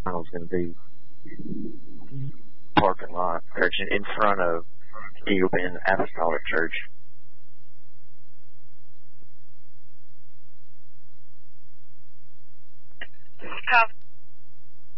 was going to be parking lot, or in front of Eagle Bend Apostolic Church. Copy.